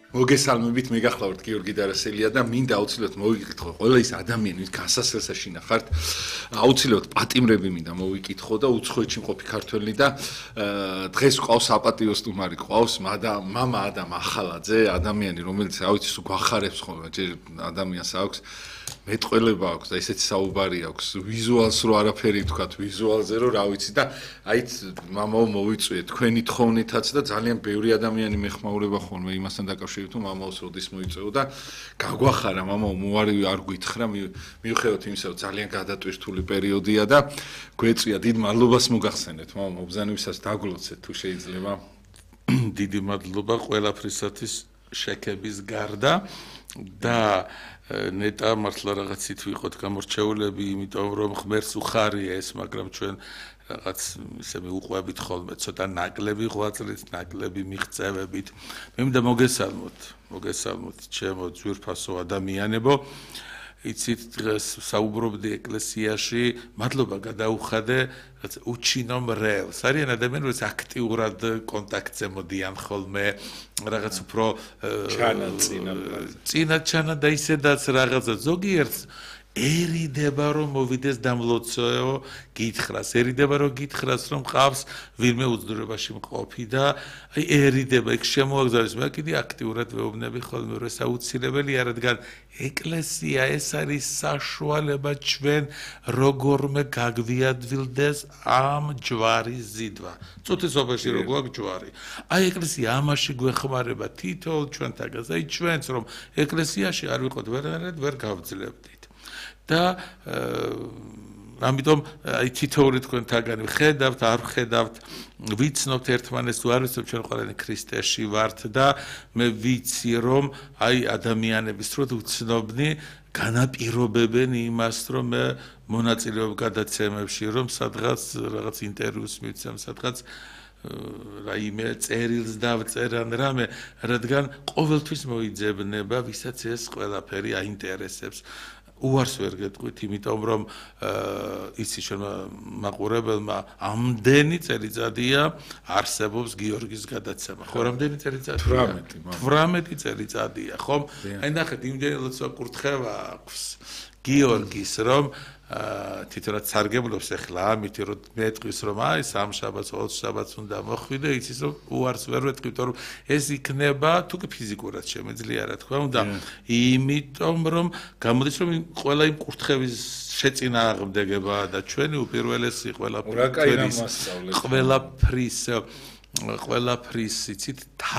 მოგესალმებით, მე გახლავართ გიორგი დარასელია და მინდა აუცილებლად მოვიკითხო ყველა ის ადამიანი, ვინც გასასვლელსა შინახართ, აუცილებლად პატიმრები მინდა მოვიკითხო და უცხოეთში მყოფი ქართველი და დღეს ყავს საპატიო სტუმარი, ყავს მამა ადამ ახალაძე, ადამიანი, რომელიც აუცილებლად სულ გვახარებს ხოლმე, ჯერ ადამიანს აქვს მეტყველება აქვს და ესეთი საუბარი აქვს ვიზუალს რო არაფერი თქვათ ვიზუალზე რო რა ვიცი და აიც მამაო მოვიწვიეთ თქვენი თხოვნითაც და ძალიან ბევრი ადამიანი მეხმაურება ხოლმე იმასთან დაკავშირებით რომ მამაოს როდის მოიწვეო და გაგვახარა მამაო მოარივი არ გითხრა მიუხედავად იმისა რომ ძალიან გადატვირთული პერიოდია და გვეწვია დიდ მადლობას მოგახსენეთ მამაო მობზანებისას დაგლოცეთ თუ შეიძლება დიდი მადლობა ყველაფრისათვის შექების გარდა და ნეტა მართლა რაღაცით ვიყოთ გამორჩეულები, იმიტომ რომ ღმერთს უხარია ეს, მაგრამ ჩვენ რაღაც ისე მიუყვებით ხოლმე ცოტა ნაკლები ღვაწლით, ნაკლები მიღწევებით. მე მინდა მოგესალმოთ ჩემო ძვირფასო ადამიანებო. იცით დღეს საუბრობდი ეკლესიაში, მადლობა გადაუხადე რაც უჩინო მრევლს. არიან ადამიანები, რომელიც აქტიურად კონტაქტზე მოდიან ხოლმე, რაღაც უფრო წინა და ისედაც რაღაცა ზოგიერთს ერიდება რომ მოვიდეს დამლოცეო გითხრას, ერიდება რომ გითხრას რომ ყავს ვინმე უძდურებაში მყოფი და აი ერიდება იქ შემოაგზავნის მე კიდე აქტიურად ვეუბნები ხოლმე რომ ეს აუცილებელია რადგან ეკლესია ეს არის საშუალება ჩვენ როგორმე გაგვიადვილდეს ამ ჯვარის ზიდვა წუთისობაში რო გვაქვს ჯვარი აი ეკლესია ამაში გვეხმარება თითოეულ ჩვენთაგას აი ჩვენც რომ ეკლესიაში არ ვიყოთ ვერანაირად ვერ გავძლებდით და ამიტომ აი თითოეული თქვენთაგანი ვხედავთ, არ ვხედავთ, ვიცნობთ ერთმანეთს თუ არ ვიცნობთ ჩვენ ყველანი ქრისტეში ვართ და მე ვიცი რომ აი ადამიანების რო უცნობნი განაპირობებენ იმას რომ მე მონაწილეობ გადაცემებში რომ სადღაც რაღაც ინტერვიუს მივცემ, სადღაც რაიმე წერილს დავწერან რამე, რადგან ყოველთვის მოიძებნება ვისაც ეს ყველაფერი აინტერესებს. უარს ვერ გეტყვით, იმიტომ რომ იცი ჩვენმა მაყურებელმა ამდენი წელიწადია არსებობს გიორგის გადაცემა. ხო, რამდენი წელიწადია? 18 წელიწადია, ხომ? აი ნახეთ, იმდენი ლოცვა კურთხევა აქვს გიორგის, რომ თვითონაც სარგებლობს ახლა ამით რომ მეტყვის რომ აი სამშაბათს 20 შაბათს უნდა მოხვიდე იცის რომ უარს ვერ ვეტყვით რომ ეს იქნება თუ კი ფიზიკურად შემეძლია რა თქვა უნდა იმიტომ რომ გამოდის რომ ყველა იმ კურთხევის შეწინააღმდეგებაა და ჩვენი უპირველესი ყველაფრის იცით